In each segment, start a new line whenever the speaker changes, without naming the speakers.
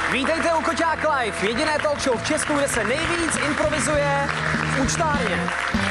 Vítejte u Koťák Live, jediné talk show v Česku, kde se nejvíc improvizuje v účtárně.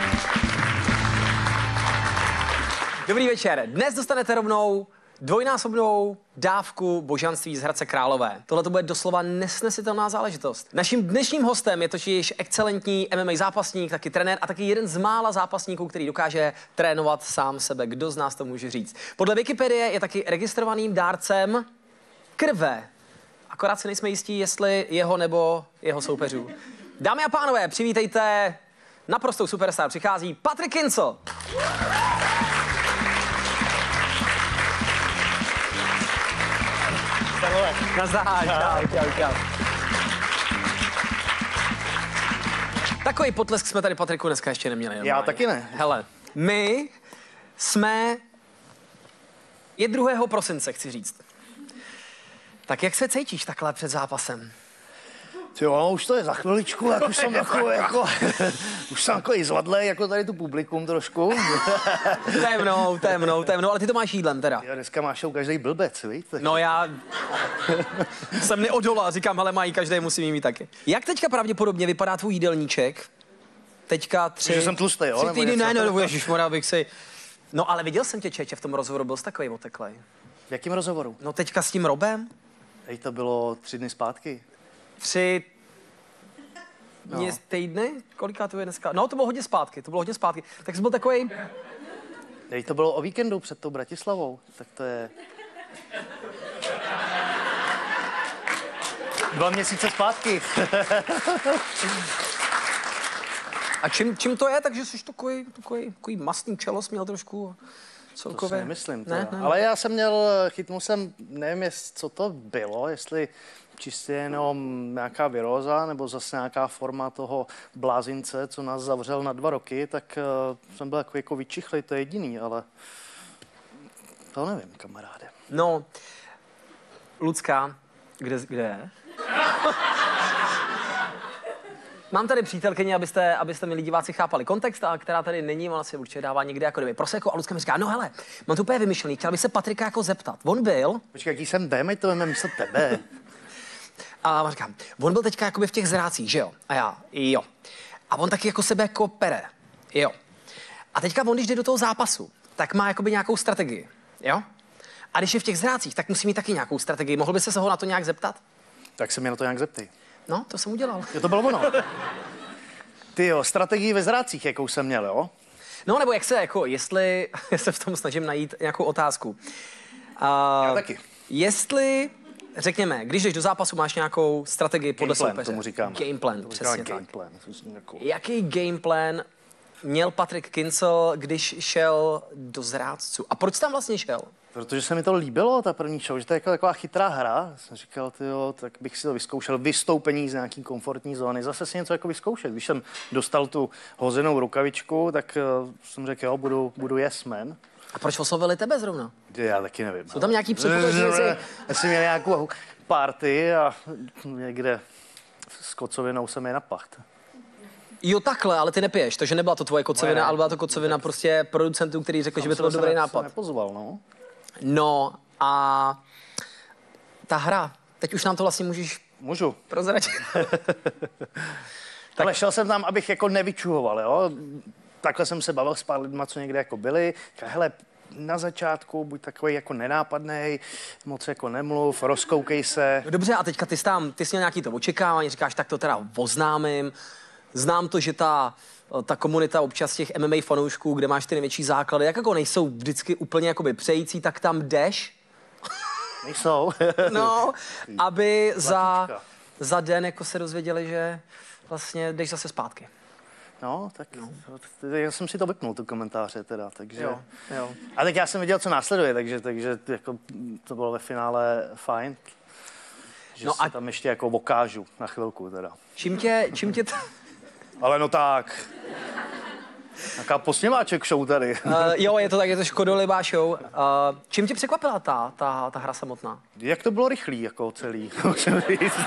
Dobrý večer. Dnes dostanete rovnou dvojnásobnou dávku božanství z Hradce Králové. Tohle to bude doslova nesnesitelná záležitost. Naším dnešním hostem je totiž excelentní MMA zápasník, taky trenér a taky jeden z mála zápasníků, který dokáže trénovat sám sebe. Kdo z nás to může říct? Podle Wikipedie je taky registrovaným dárcem krve. Akorát si nejsme jistí, jestli jeho nebo jeho soupeřů. Dámy a pánové, přivítejte naprostou superstar. Přichází Patrik Kincl. Nazdar, čau. Takový potlesk jsme tady, Patriku, dneska ještě neměli. Normálně.
Já taky ne.
Hele, my jsme... Je 2. prosince, chci říct. Tak jak se cítíš takhle před zápasem?
Jo, už to je za chviličku, jak už jsem takový, už jsem takový zvadlej, jako tady tu publikum trošku.
Temnou, ale ty to máš jídlem teda.
Já dneska máš každý blbec, víš?
No já jsem neodolal, říkám, ale mají, každý musí mít taky. Jak teďka pravděpodobně vypadá tvůj jídelníček? Teďka 3...
Že jsem tlustý, jo?
3 týdny, ne, ježišmarja, bych si... No ale viděl jsem tě, Čeče, v tom rozhovoru, byl jsi takový oteklej.
V jakém rozhovoru?
No teďka s tím Robem?
Hej, to bylo 3 dny zpátky.
3 týdny? Koliká to je dneska? No, to bylo hodně zpátky, Tak jsi byl takový.
Hej, to bylo o víkendu před tou Bratislavou, tak to je... 2 měsíce zpátky.
A čím to je? Takže jsi takový mastný čelos měl trošku celkově?
To si nemyslím.
Ne.
Ale já jsem chytnul jsem, nevím, co to bylo, jestli čistě jenom nějaká viróza, nebo zase nějaká forma toho blázince, co nás zavřel na 2 roky, tak jsem byl jako vyčichlej, to je jediný, ale to nevím, kamaráde.
No, Lucka, kde je? Mám tady přítelkyni, abyste milí diváci chápali kontext, a která tady není, ona si určitě dává někde jako kdyby prosecco a Lucka mi říká, no hele, mám to úplně vymyšlený, chtěl bych se Patrika jako zeptat. On byl...
Počkej, jaký jsem jdeme, to veme místo tebe.
A on říká, on byl teďka jakoby v těch zrácích, že jo? A já, jo. A on taky jako sebe jako pere, jo. A teďka on, když jde do toho zápasu, tak má jakoby nějakou strategii, jo? A když je v těch zrácích, tak musí mít taky nějakou strategii. Mohl by se ho na to nějak zeptat?
Tak se mě na to nějak zeptej.
No, to jsem udělal.
Jo, to bylo ono. Ty jo, strategii ve zrácích, jakou jsem měl, jo?
No, nebo jak se, jako, jestli se v tom snažím najít nějakou otázku.
Já taky.
Jestli, řekněme, když jdeš do zápasu, máš nějakou strategii podle soupeře.
Tomu říkám.
Gameplan, přesně tak.
Gameplan. Jako...
Jaký gameplan měl Patrik Kincl, když šel do zrádců? A proč tam vlastně šel?
Protože se mi to líbilo, ta první show, že to je jako taková chytrá hra. Jsem říkal, tyjo, tak bych si to vyzkoušel, vystoupení z nějaký komfortní zóny, zase si něco jako vyzkoušet. Když jsem dostal tu hozenou rukavičku, tak jsem řekl, jo, budu yes man.
A proč oslovili tebe zrovna?
Já taky nevím.
Jsou tam nějaký předpoklady?
Já jsem měl nějakou party a někde s kocovinou jsem je napacht.
Jo, takhle, ale ty nepiješ, takže nebyla to tvoje kocovina, ale byla to kocovina prostě producentů, který řekl, že by to byl dobrý nápad.
Nepozval, no.
No a ta hra, teď už nám to vlastně
Můžu
prozradit.
Ale šel jsem tam, abych jako nevyčuhoval, jo. Takhle jsem se bavil s pár lidma, co někde jako byli. Hele, na začátku buď takový jako nenápadnej, moc jako nemluv, rozkoukej se.
No dobře, a teďka ty jsi měl nějaký to očekávání, říkáš, tak to teda oznámím. Znám to, že ta komunita občas těch MMA fanoušků, kde máš ty největší základy, jak jako nejsou vždycky úplně jakoby přející, tak tam jdeš.
Nejsou.
No, aby za den jako se dozvěděli, že vlastně jdeš zase zpátky.
No, tak já jsem si to vypnul, tu komentáře teda, takže...
Jo.
A tak já jsem viděl, co následuje, takže jako to bylo ve finále fajn. Že se tam ještě jako okážu na chvilku teda.
Čím tě
Ale no tak. Taká posměváček show tady.
Jo, je to tak, je to škodolibá show. Čím tě překvapila ta hra samotná?
Jak to bylo rychlý, jako celý, můžeme říct.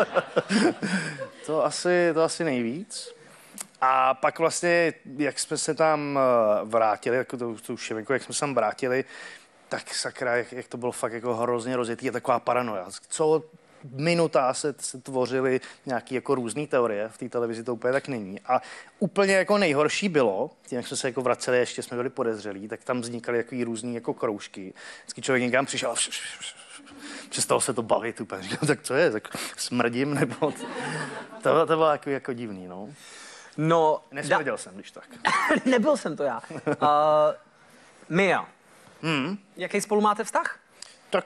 To asi nejvíc. A pak vlastně, jak jsme se tam vrátili, jako to už jako jak jsme se tam vrátili, tak sakra, jak to bylo fakt jako hrozně rozjetý a taková paranoja. Co minutách se tvořily nějaké jako různé teorie, v té televizi to úplně tak není. A úplně jako nejhorší bylo, tím, jak jsme se jako vraceli, ještě jsme byli podezřelí, tak tam vznikaly takový různý jako kroužky. Vždycky člověk někam přišel a přestalo se to bavit úplně. Říkal, tak co je, tak smrdím, nebo... To bylo jako divný, no.
No,
Nesmrděl jsem, když tak.
Nebyl jsem to já. Mia, jaký spolu máte vztah?
Tak,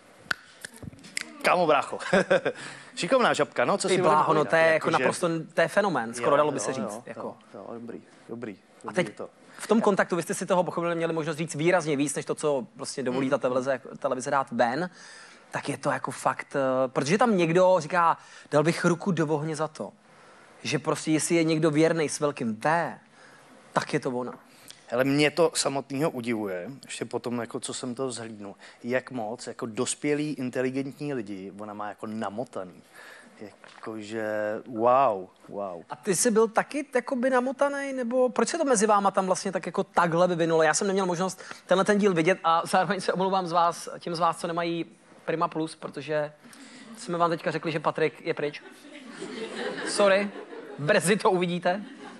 kámo brácho. Šikovná žabka, no, co
Ty
si
bláho, no to je jako
že...
naprosto, to je fenomén, skoro dalo by se říct.
Jo,
Jako.
jo, dobrý.
A teď
to.
v tom kontaktu, vy jste si toho pochopili měli možnost říct výrazně víc, než to, co prostě dovolí ta televize dát ven, tak je to jako fakt, protože tam někdo říká, dal bych ruku do ohně za to, že prostě jestli je někdo věrný s velkým V, tak je to ona.
Ale mě to samotného udivuje, ještě potom, jako co jsem to vzhlídnul, jak moc jako dospělí, inteligentní lidi ona má jako namotaný. Jakože wow.
A ty jsi byl taky jakoby namotaný, nebo proč se to mezi váma tam vlastně tak jako takhle vyvinulo? Já jsem neměl možnost tenhle ten díl vidět a zároveň se omlouvám těm z vás, co nemají Prima Plus, protože jsme vám teďka řekli, že Patrik je pryč. Sorry, brzy to uvidíte.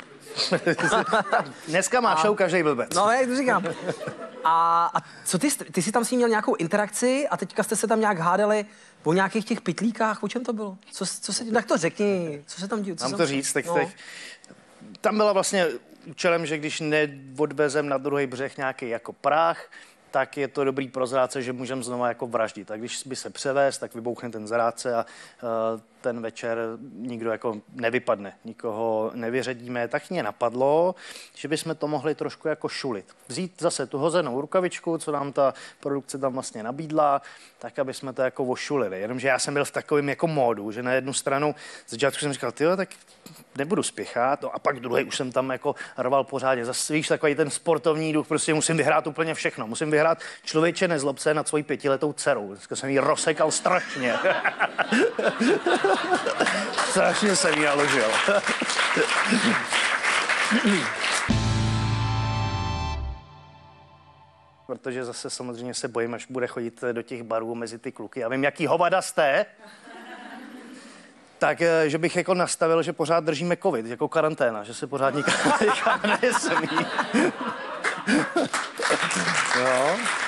Dneska má show každý blbec.
No, jak to říkám. A co ty jsi tam s ním měl nějakou interakci a teďka jste se tam nějak hádali o nějakých těch pytlíkách, o čem to bylo? Tak to řekni, co se tam dělo?
Mám to říct, tak tam byla vlastně účelem, že když neodvezem na druhý břeh nějaký jako práh, tak je to dobrý pro zrádce, že můžeme znova jako vraždit. A když by se převést, tak vybouchne ten zrádce a ten večer nikdo jako nevypadne, nikoho nevyředíme. Tak mě napadlo, že bychom to mohli trošku jako šulit. Vzít zase tu hozenou rukavičku, co nám ta produkce tam vlastně nabídla, tak aby jsme to jako ošulili. Jenomže já jsem byl v takovém jako módu, že na jednu stranu z začátku jsem říkal, tyjo, tak nebudu spěchat, no a pak druhý už jsem tam jako rval pořádně. Zase víš, takový ten sportovní duch, prostě musím vyhrát úplně všechno. Musím vyhrát Člověče nezlob se nad svojí 5letou dcerou. Dneska jsem jí rozsekal strašně. Strašně jsem jí naložil. Protože zase samozřejmě se bojím, až bude chodit do těch barů mezi ty kluky. Já vím, jaký hovada jste. Tak, že bych jako nastavil, že pořád držíme covid, jako karanténa, že se pořád nikam nesmí. Jo.